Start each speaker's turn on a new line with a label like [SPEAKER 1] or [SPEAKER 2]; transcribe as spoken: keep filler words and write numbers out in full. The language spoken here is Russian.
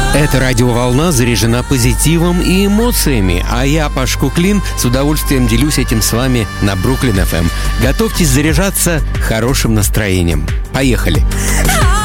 [SPEAKER 1] Эта радиоволна заряжена позитивом и эмоциями, а я, Паш Куклин, с удовольствием делюсь этим с вами на Бруклин эф эм. Готовьтесь заряжаться хорошим настроением. Поехали!